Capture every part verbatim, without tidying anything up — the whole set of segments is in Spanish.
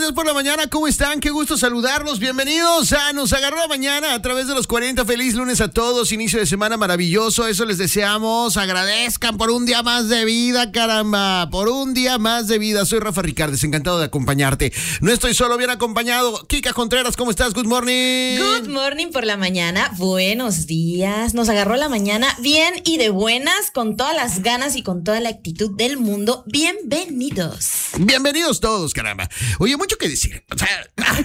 días por la mañana, ¿cómo están? Qué gusto saludarlos, bienvenidos a Nos Agarró la Mañana a través de los cuarenta, feliz lunes a todos, inicio de semana maravilloso, eso les deseamos, agradezcan por un día más de vida, caramba, por un día más de vida. Soy Rafa Ricardes, encantado de acompañarte, no estoy solo, bien acompañado. Kika Contreras, ¿cómo estás? Good morning. Good morning por la mañana, buenos días, nos agarró la mañana bien y de buenas, con todas las ganas y con toda la actitud del mundo, bienvenidos. Bienvenidos todos, caramba. Oye, mucho que decir. O sea,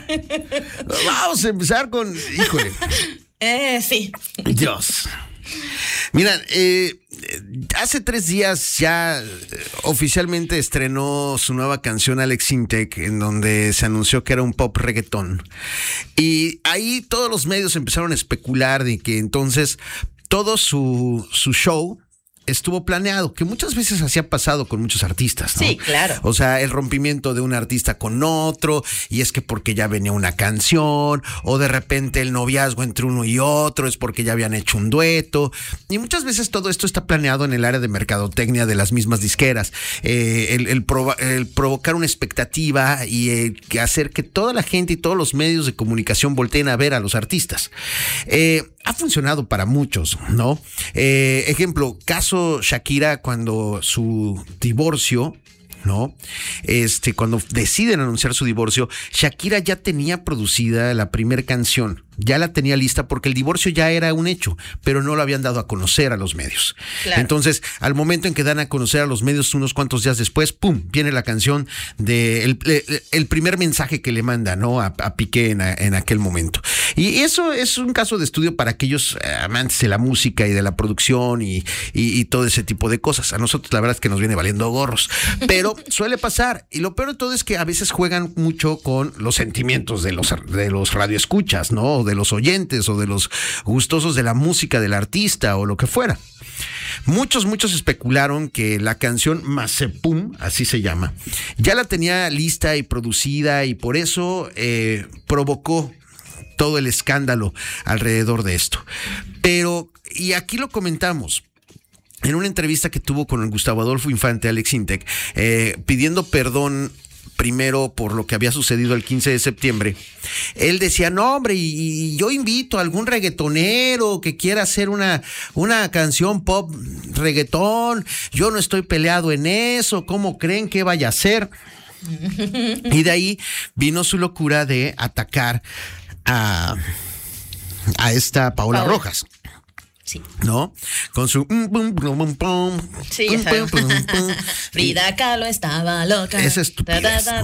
vamos a empezar con... Híjole. Eh, sí. Dios. Mira, eh, hace tres días ya eh, oficialmente estrenó su nueva canción Alex Intec, en donde se anunció que era un pop reggaetón. Y ahí todos los medios empezaron a especular de que entonces todo su, su show estuvo planeado, que muchas veces así ha pasado con muchos artistas, ¿no? Sí, claro. O sea, el rompimiento de un artista con otro, y es que porque ya venía una canción, o de repente el noviazgo entre uno y otro es porque ya habían hecho un dueto, y muchas veces todo esto está planeado en el área de mercadotecnia de las mismas disqueras, eh, el, el, provo- el provocar una expectativa y eh, hacer que toda la gente y todos los medios de comunicación volteen a ver a los artistas. Eh, ha funcionado para muchos, ¿no? Eh, ejemplo, caso Shakira cuando su divorcio, ¿no? Este, cuando deciden anunciar su divorcio, Shakira ya tenía producida la primera canción, ya la tenía lista porque el divorcio ya era un hecho, pero no lo habían dado a conocer a los medios. Claro. Entonces, al momento en que dan a conocer a los medios unos cuantos días después, ¡pum!, viene la canción de el, el, el primer mensaje que le manda, ¿no? A, a Piqué en, a, en aquel momento. Y eso es un caso de estudio para aquellos amantes de la música y de la producción y, y, y todo ese tipo de cosas. A nosotros la verdad es que nos viene valiendo gorros, pero suele pasar. Y lo peor de todo es que a veces juegan mucho con los sentimientos de los, de los radioescuchas, ¿no? De los oyentes o de los gustosos de la música del artista o lo que fuera. Muchos, muchos especularon que la canción Mazepum, así se llama, ya la tenía lista y producida y por eso eh, provocó todo el escándalo alrededor de esto. Pero, y aquí lo comentamos, en una entrevista que tuvo con el Gustavo Adolfo Infante, Alex Intec, eh, pidiendo perdón primero por lo que había sucedido el quince de septiembre, él decía, no hombre, y, y yo invito a algún reggaetonero que quiera hacer una, una canción pop reggaetón, yo no estoy peleado en eso, ¿cómo creen que vaya a ser? Y de ahí vino su locura de atacar a, a esta Paola Paola Rojas. Sí. ¿No? Con su... Sí, ya sabemos. Frida Kahlo estaba loca. Esa estupidez, ¿no?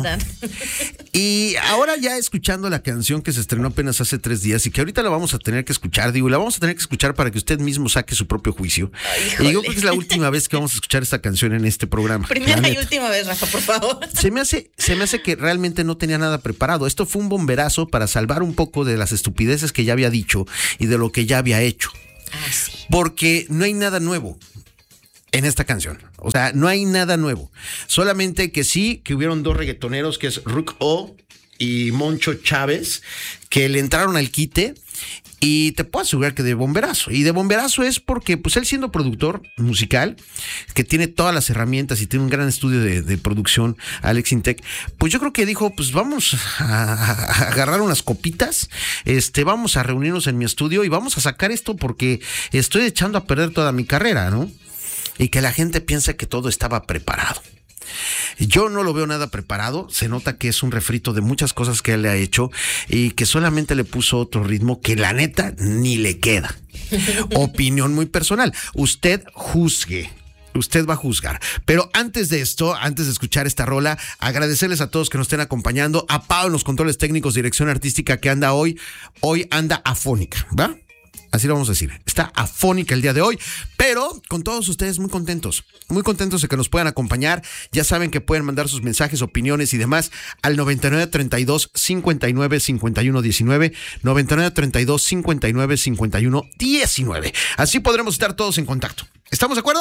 Y ahora ya escuchando la canción que se estrenó apenas hace tres días y que ahorita la vamos a tener que escuchar, digo, la vamos a tener que escuchar para que usted mismo saque su propio juicio. Ay, y yo creo que es la última vez que vamos a escuchar esta canción en este programa. Primera y última vez, Rafa, por favor. Se me hace, se me hace que realmente no tenía nada preparado. Esto fue un bomberazo para salvar un poco de las estupideces que ya había dicho y de lo que ya había hecho. Ah, sí. Porque no hay nada nuevo en esta canción. O sea, no hay nada nuevo. Solamente que sí, que hubieron dos reggaetoneros, que es Rook O y Moncho Chávez, que le entraron al quite. Y te puedo asegurar que de bomberazo. Y de bomberazo es porque, pues él siendo productor musical, que tiene todas las herramientas y tiene un gran estudio de, de producción, Alex Intec, pues yo creo que dijo, pues vamos a, a agarrar unas copitas, este, vamos a reunirnos en mi estudio y vamos a sacar esto porque estoy echando a perder toda mi carrera, ¿no? Y que la gente piensa que todo estaba preparado. Yo no lo veo nada preparado, se nota que es un refrito de muchas cosas que él le ha hecho y que solamente le puso otro ritmo que la neta ni le queda. Opinión muy personal, usted juzgue. Usted va a juzgar. Pero antes de esto, antes de escuchar esta rola, agradecerles a todos que nos estén acompañando. A Pau en los controles técnicos, dirección artística, que anda hoy, hoy anda afónica, ¿va? Así lo vamos a decir. Está afónica el día de hoy, pero con todos ustedes muy contentos, muy contentos de que nos puedan acompañar. Ya saben que pueden mandar sus mensajes, opiniones y demás al noventa y nueve, treinta y dos, cincuenta y nueve, cincuenta y uno, diecinueve, noventa y nueve, treinta y dos, cincuenta y nueve, cincuenta y uno, diecinueve. Así podremos estar todos en contacto. ¿Estamos de acuerdo?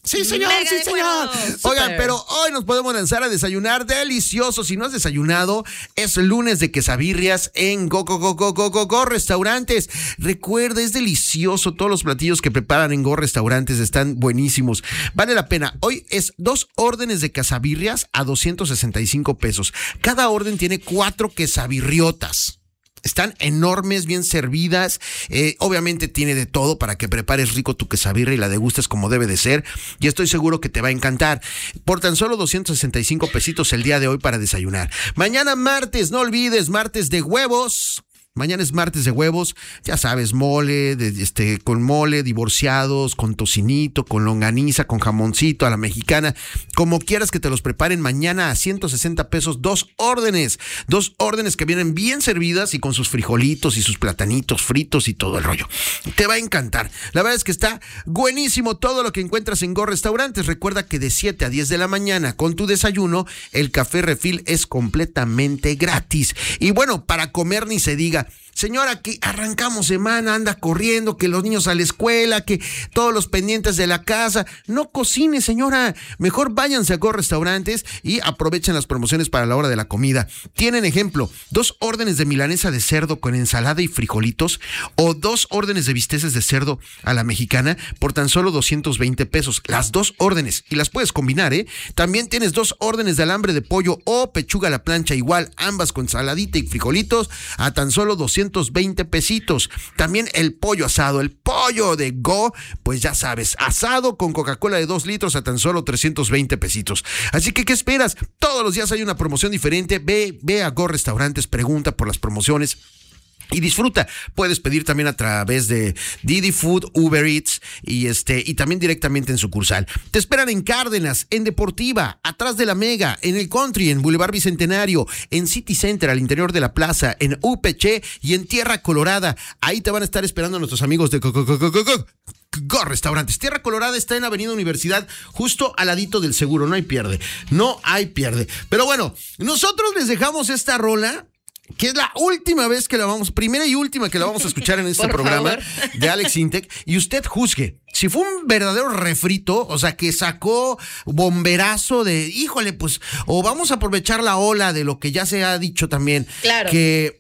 Sí, señor, Mega sí, de señor. acuerdo. Oigan, Súper. pero hoy nos podemos lanzar a desayunar delicioso. Si no has desayunado, es lunes de quesabirrias en Go, Go, Go, Go, Go, Go, Go Restaurantes. Recuerda, es delicioso. Todos los platillos que preparan en Go Restaurantes están buenísimos. Vale la pena. Hoy es dos órdenes de quesabirrias a doscientos sesenta y cinco pesos. Cada orden tiene cuatro quesabirriotas. Están enormes, bien servidas. Eh, obviamente tiene de todo para que prepares rico tu quesabirria y la degustes como debe de ser. Y estoy seguro que te va a encantar. Por tan solo doscientos sesenta y cinco pesitos el día de hoy para desayunar. Mañana martes, no olvides, martes de huevos. Mañana es martes de huevos, ya sabes, mole, de, este, con mole, divorciados, con tocinito, con longaniza, con jamoncito a la mexicana, como quieras que te los preparen mañana a ciento sesenta pesos, dos órdenes, dos órdenes que vienen bien servidas y con sus frijolitos y sus platanitos fritos y todo el rollo. Te va a encantar. La verdad es que está buenísimo todo lo que encuentras en Go Restaurantes. Recuerda que de siete a diez de la mañana con tu desayuno, el café refil es completamente gratis. Y bueno, para comer ni se diga. Señora, que arrancamos semana, anda corriendo, que los niños a la escuela, que todos los pendientes de la casa. No cocine, señora. Mejor váyanse a Go Restaurantes y aprovechen las promociones para la hora de la comida. Tienen ejemplo, dos órdenes de milanesa de cerdo con ensalada y frijolitos o dos órdenes de bisteces de cerdo a la mexicana por tan solo doscientos veinte pesos. Las dos órdenes. Y las puedes combinar, ¿eh? También tienes dos órdenes de alambre de pollo o pechuga a la plancha igual, ambas con ensaladita y frijolitos a tan solo doscientos veinte pesitos. También el pollo asado, el pollo de Go, pues ya sabes, asado con Coca-Cola de dos litros a tan solo trescientos veinte pesitos. Así que, ¿qué esperas? Todos los días hay una promoción diferente. Ve, ve a Go Restaurantes, pregunta por las promociones y disfruta. Puedes pedir también a través de Didi Food, Uber Eats y este y también directamente en sucursal. Te esperan en Cárdenas, en Deportiva, atrás de la Mega, en el Country, en Boulevard Bicentenario, en City Center al interior de la plaza, en U P C y en Tierra Colorada. Ahí te van a estar esperando nuestros amigos de Go, Go, Go, Go, Go, Go. Go Restaurantes. Tierra Colorada está en Avenida Universidad, justo al ladito del seguro. No hay pierde. No hay pierde. Pero bueno, nosotros les dejamos esta rola, que es la última vez que la vamos, primera y última que la vamos a escuchar en este programa favor. de Alex Intec, y usted juzgue. Si fue un verdadero refrito, o sea, que sacó bomberazo de, híjole, pues, o vamos a aprovechar la ola de lo que ya se ha dicho también. Claro. Que...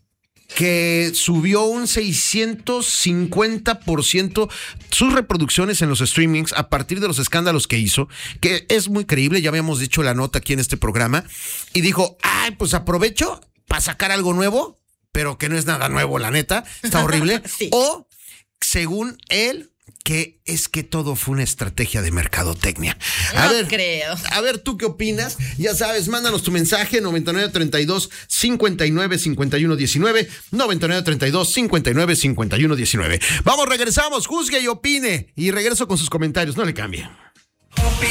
que subió un seiscientos cincuenta por ciento sus reproducciones en los streamings a partir de los escándalos que hizo, que es muy creíble, ya habíamos dicho la nota aquí en este programa, y dijo, ay, pues aprovecho para sacar algo nuevo, pero que no es nada nuevo, la neta, está horrible. Sí. O, según él, que es que todo fue una estrategia de mercadotecnia. A no ver, creo. A ver, ¿tú qué opinas? Ya sabes, mándanos tu mensaje noventa y nueve treinta y dos cincuenta y nueve cincuenta y uno diecinueve, noventa y nueve treinta y dos cincuenta y nueve cincuenta y uno diecinueve. Vamos, regresamos, juzgue y opine. Y regreso con sus comentarios, no le cambie.